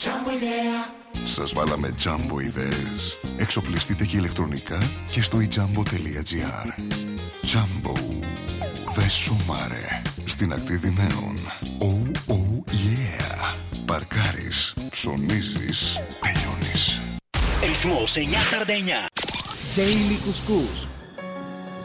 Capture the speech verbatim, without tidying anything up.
Σας βάλαμε Jumbo ιδέες. Εξοπλιστείτε και ηλεκτρονικά και στο ijambo.gr. Jumbo. Δε σумάρε. Στην ακτή Δημαίων. Oh, oh, yeah. Παρκάρεις, ψωνίζεις, τελειώνεις. Ρυθμός εννιακόσια σαράντα εννιά. Daily Couscous.